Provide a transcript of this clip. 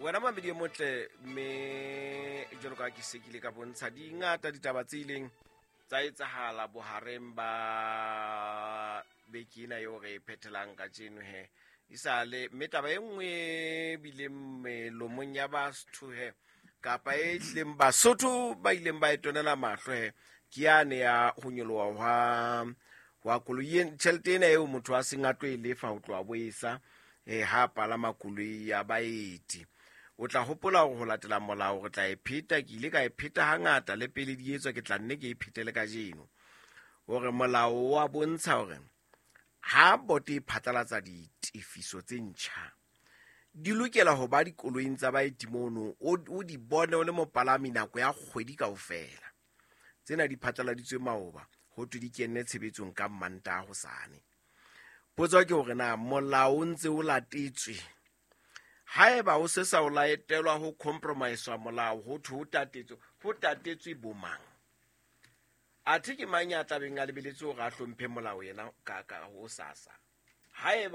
wena mamedi e motle me jalo ka ke sekile ka bontsha di ngata ditaba tse ileng tsa etsahala bohareng ba bekina yo re phethelang ka tseno he isale metaba e nngwe bile melomong ya Basotho he kapa e hleng Basotho ba ileng ba etonela mahlo he ke yane ya ho nyoloha wa koloi tjhelete ena eo motho a seng a tlo e lefa ho tloa boesa ha pala makoloi ya baeti. O tla hopola hore ho latela molao re tla e pheta ke ile ka e pheta hangata le pele di etswa ke tla nne ke e phetele ka jeno hore molao wa bontsha hore ha bote e phatlalatsa ditefiso tse ntjha di lokela ho ba dikoloing tsa baeti mono o di bone o le mopalami nako ya kgwedi kaofela. Tsena di phatlaladitswe maoba ho tu di kenne tshebetsong ka Mantaha hosane. Potso ke hore na molao ntse o latetswe haeba o se sa o laetelwa ho compromise wa molao ho thu ho tatetswe bomang athe ke manya tabeng a lebeletse hore a hlomphe molao yena ka ho sasa haeba